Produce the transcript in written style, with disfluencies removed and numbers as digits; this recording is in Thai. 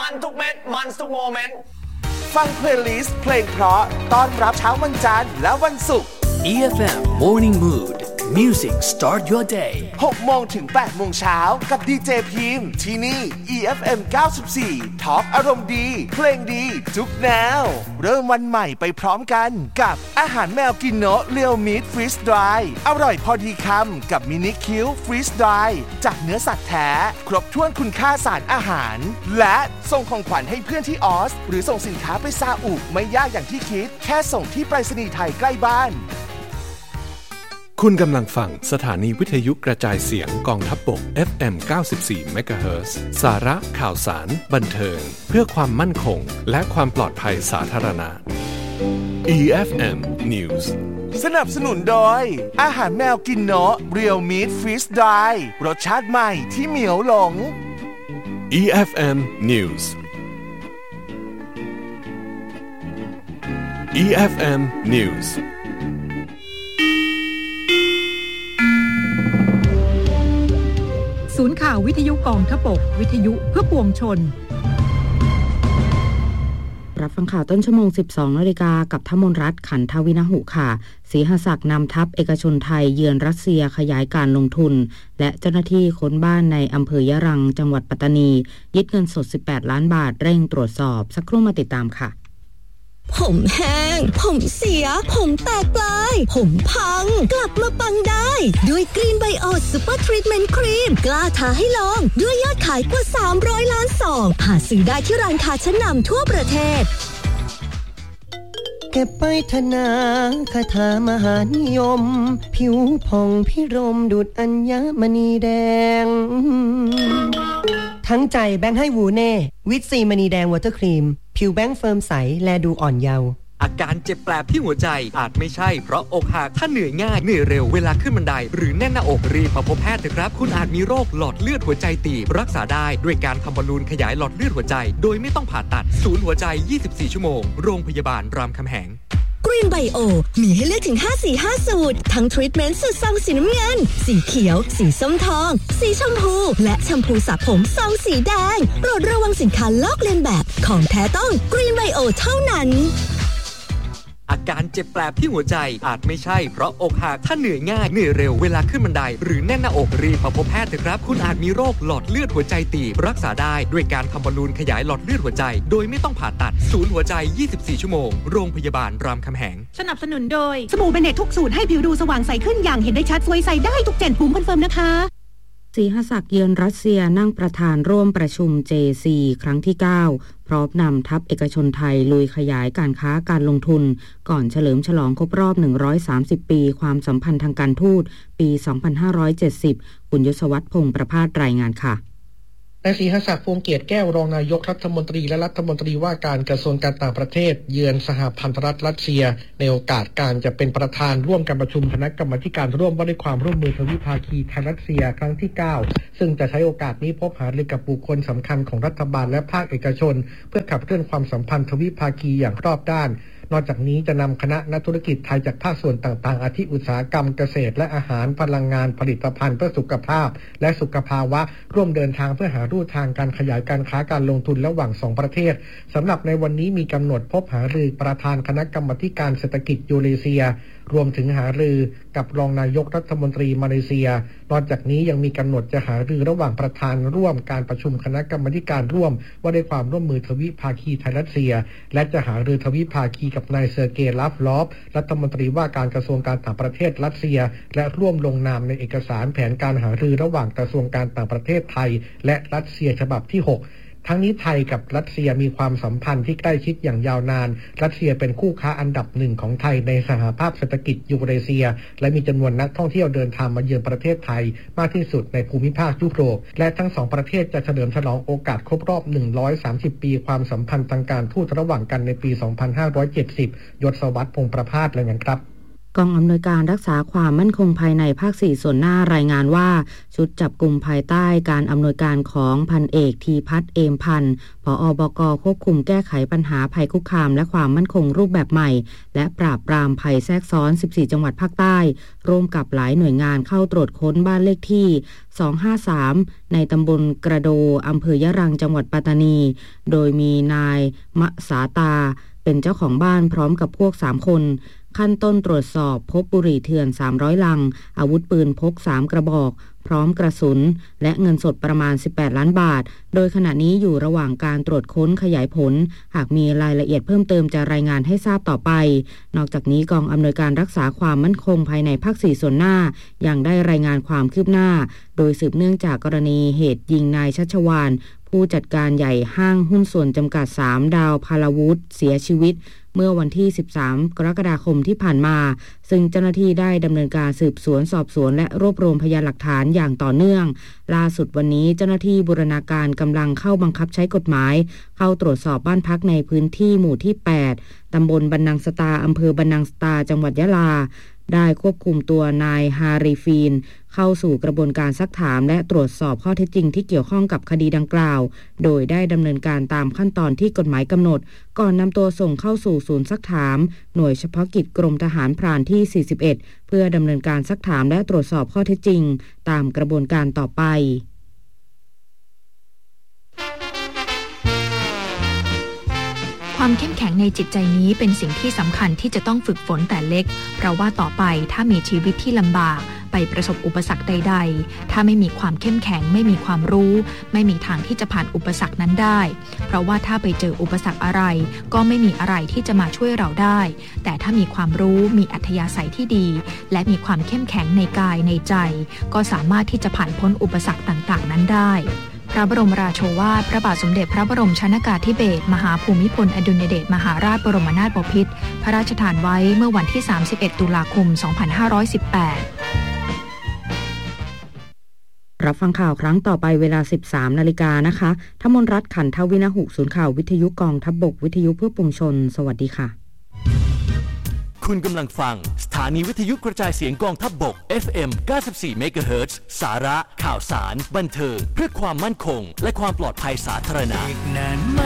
มันทุกเม็ดมันทุกโมเมนต์ฟังเพลย์ลิสต์เพลงเพราะต้อนรับเช้าวันจันทร์และวันศุกร์ EFM Morning Mood Music Start Your Day 6 โมงถึง 8 โมงเช้ากับดีเจพิมพ์ที่นี่ EFM 94 ท็อปอารมณ์ดีเพลงดีทุกแนวเริ่มวันใหม่ไปพร้อมกันกับอาหารแมวกินโนะเรียวมิตฟรีสดรายอร่อยพอดีคำกับมินิคิวฟรีสดรายจากเนื้อสัตว์แท้ครบถ้วนคุณค่าสารอาหารและส่งของขวัญให้เพื่อนที่ออสหรือส่งสินค้าไปซาอุไม่ยากอย่างที่คิดแค่ส่งที่ไปรษณีย์ไทยใกล้บ้านคุณกำลังฟังสถานีวิทยุกระจายเสียงกองทัพบก FM 94 MHz สาระข่าวสารบันเทิงเพื่อความมั่นคงและความปลอดภัยสาธารณะ EFM News สนับสนุนโดยอาหารแมวกินโนะเรียวมิตฟรีสดรายรสชาติใหม่ที่เหมียวหลง EFM News EFM News ศูนย์ข่าววิทยุกองทพบกวิทยุเพื่อปวงชนรับฟังข่าวต้นชั่วโมง 12 นาฬิกากับทมนรัตน์ขันทวินหุค่ะศรีหศักดิ์นำทัพเอกชนไทยเยือนรัสเซียขยายการลงทุนและเจ้าหน้าที่ค้นบ้านในอำเภอยะรังจังหวัดปัตตานียึดเงินสด18 ล้านบาทเร่งตรวจสอบสักครู่มาติดตามค่ะผมแห้งผมเสียผมแตกปลายผมพังกลับมาปังได้ด้วยกรีนไบโอซูเปอร์ทรีทเมนต์ครีมกล้าท้าให้ลองด้วยยอดขายกว่า300 ล้านซองหาซื้อได้ที่ร้านค้าชั้นนำทั่วประเทศเก็บไปธนาคาถามหานิยมผิวผ่องพิรมดุจอัญมณีแดงทั้งใจแบงค์ให้วูเน่วิตซีมณีแดงวอเตอร์ครีมผิวแบงค์เฟิร์มใสแลดูอ่อนเยาว์อาการเจ็บแปลบที่หัวใจอาจไม่ใช่เพราะอกหักถ้าเหนื่อยง่ายเหนื่อยเร็วเวลาขึ้นบันไดหรือแน่นหน้าอกรีบมาพบแพทย์เถอะครับคุณอาจมีโรคหลอดเลือดหัวใจตีบรักษาได้ด้วยการทำบอลลูนขยายหลอดเลือดหัวใจโดยไม่ต้องผ่าตัดศูนย์หัวใจ24 ชั่วโมงโรงพยาบาลรามคำแหงกรีนไบโอมีให้เลือกถึง5-4-5 สูตรทั้งทรีทเมนต์สูตรซองสีน้ำเงินสีเขียวสีส้มทองสีชมพูและแชมพูสระผมซองสีแดงโปรดระวังสินค้าลอกเลียนแบบของแท้ต้องกรีนไบโอเท่านั้นอาการเจ็บแปลบที่หัวใจอาจไม่ใช่เพราะอกหักถ้าเหนื่อยง่ายเหนื่อยเร็วเวลาขึ้นบันไดหรือแน่นหน้าอกรีบมาพบแพทย์เถอะครับคุณอาจมีโรคหลอดเลือดหัวใจตีบรักษาได้ด้วยการทำบอลลูนขยายหลอดเลือดหัวใจโดยไม่ต้องผ่าตัดศูนย์หัวใจ24 ชั่วโมงโรงพยาบาลรามคำแหงสนับสนุนโดยสบู่เบเนตทุกสูตรให้ผิวดูสว่างใสขึ้นอย่างเห็นได้ชัดสวยใสได้ทุกเจนภูมิคอนเฟิร์มนะคะศรีหศักดิ์เยือนรัสเซียนั่งประธานร่วมประชุม JC ครั้งที่ 9 พร้อมนำทัพเอกชนไทยลุยขยายการค้าการลงทุนก่อนเฉลิมฉลองครบรอบ130 ปีความสัมพันธ์ทางการทูตปี 2570 คุณยศวัฒน์พงษ์ประภาสรายงานค่ะนายศรีหศักดิ์ พวงเกียรติแก้วรองนายกรัฐมนตรีและรัฐมนตรีว่าการกระทรวงการต่างประเทศเยือนสหพันธรัฐรัสเซียในโอกาสการจะเป็นประธานร่วมการประชุมคณะกรรมาการร่วมว่าด้วยความร่วมมือทวิภาคีไทยรัสเซียครั้งที่ 9 ซึ่งจะใช้โอกาสนี้พบหารือกับบุคคลสำคัญของรัฐบาลและภาคเอกชนเพื่อขับเคลื่อนความสัมพันธ์ทวิภาคีอย่างรอบด้านนอกจากนี้จะนำคณะนักธุรกิจไทยจากภาคส่วนต่างๆอาทิอุตสาหกรรมเกษตรและอาหารพลังงานผลิตภัณฑ์เพื่อสุขภาพและสุขภาวะร่วมเดินทางเพื่อหารูทางการขยายการค้าการลงทุนระหว่าง2ประเทศสำหรับในวันนี้มีกำหนดพบหารือประธานคณะกรรมาการเศรษฐกิจยูเรเซียรวมถึงหารือกับรองนายกรัฐมนตรีมาเลเซียนอกจากนี้ยังมีกำหนดจะหารือระหว่างประธานร่วมการประชุมคณะกรรมาการร่วมว่าด้วยความร่วมมือทวิภาคีไทยรัสเซียและจะหารือทวิภาคีกับนายเซอร์เกย์ ลาฟลอฟรัฐมนตรีว่าการกระทรวงการต่างประเทศรัสเซียและร่วมลงนามในเอกสารแผนการหารือระหว่างกระทรวงการต่างประเทศไทยและรัสเซียฉบับที่ 6ทั้งนี้ไทยกับรัสเซียมีความสัมพันธ์ที่ใกล้ชิดอย่างยาวนานรัสเซียเป็นคู่ค้าอันดับหนึ่งของไทยในสหภาพเศรษฐกิจยูเรเซียและมีจำนวนนักท่องเที่ยวเดินทางมาเยือนประเทศไทยมากที่สุดในภูมิภาคยุโรปและทั้งสองประเทศจะเฉลิมฉลองโอกาสครบรอบ130 ปีความสัมพันธ์ทางการทูตระหว่างกันในปี 2570 ยศวัฒน์ พงษ์ประภาสรายงานครับกองอำนวยการรักษาความมั่นคงภายในภาค 4 ส่วนหน้ารายงานว่าชุดจับกุมภายใต้การอำนวยการของพันเอกธีพัฒน์เอมพันธ์ผอ.บก.ควบคุมแก้ไขปัญหาภัยคุกคามและความมั่นคงรูปแบบใหม่และปราบปรามภัยแทรกซ้อน14จังหวัดภาคใต้ร่วมกับหลายหน่วยงานเข้าตรวจค้นบ้านเลขที่253ในตำบลกระโดอำเภอยะรังจังหวัดปัตตานีโดยมีนายมะสาตาเป็นเจ้าของบ้านพร้อมกับพวก3คนขั้นต้นตรวจสอบพบบุหรี่เถื่อน300ลังอาวุธปืนพก3กระบอกพร้อมกระสุนและเงินสดประมาณ18ล้านบาทโดยขณะนี้อยู่ระหว่างการตรวจค้นขยายผลหากมีรายละเอียดเพิ่มเติมจะรายงานให้ทราบต่อไปนอกจากนี้กองอำนวยการรักษาความมั่นคงภายในภาค 4 ส่วนหน้ายังได้รายงานความคืบหน้าโดยสืบเนื่องจากกรณีเหตุยิงนายชัชวาลผู้จัดการใหญ่ห้างหุ้นส่วนจำกัด3ดาวพาราวุธเสียชีวิตเมื่อวันที่13กรกฎาคมที่ผ่านมาซึ่งเจ้าหน้าที่ได้ดำเนินการสืบสวนสอบสวนและรวบรวมพยานหลักฐานอย่างต่อเนื่องล่าสุดวันนี้เจ้าหน้าที่บูรณาการกำลังเข้าบังคับใช้กฎหมายเข้าตรวจสอบบ้านพักในพื้นที่หมู่ที่8ตำบลบันนังสตาอำเภอบันนังสตาจังหวัดยะลาได้ควบคุมตัวนายฮาริฟีนเข้าสู่กระบวนการซักถามและตรวจสอบข้อเท็จจริงที่เกี่ยวข้องกับคดีดังกล่าวโดยได้ดำเนินการตามขั้นตอนที่กฎหมายกำหนดก่อนนำตัวส่งเข้าสู่ศูนย์ซักถามหน่วยเฉพาะกิจกรมทหารพรานที่41เพื่อดำเนินการซักถามและตรวจสอบข้อเท็จจริงตามกระบวนการต่อไปความเข้มแข็งในจิตใจนี้เป็นสิ่งที่สำคัญที่จะต้องฝึกฝนแต่เล็กเพราะว่าต่อไปถ้ามีชีวิตที่ลำบากไปประสบอุปสรรคใดๆถ้าไม่มีความเข้มแข็งไม่มีความรู้ไม่มีทางที่จะผ่านอุปสรรคนั้นได้เพราะว่าถ้าไปเจออุปสรรคอะไรก็ไม่มีอะไรที่จะมาช่วยเราได้แต่ถ้ามีความรู้มีอัธยาศัยที่ดีและมีความเข้มแข็งในกายในใจก็สามารถที่จะผ่านพ้นอุปสรรคต่างๆนั้นได้พระบรมราโชวาทพระบาทสมเด็จพระบรมชนกาธิเบศรมหาภูมิพลอดุลยเดชมหาราชบรมนาถบพิตรพระราชทานไว้เมื่อวันที่31ตุลาคม2518 รับฟังข่าวครั้งต่อไปเวลา 13:00 น.นะคะธมนรัตน์ขันทวินหุศูนย์ข่าววิทยุกองทัพบกวิทยุเพื่อปวงชนสวัสดีค่ะคุณกำลังฟังสถานีวิทยุกระจายเสียงกองทัพบก FM 94 MHz สาระข่าวสารบันเทิงเพื่อความมั่นคงและความปลอดภัยสาธารณะ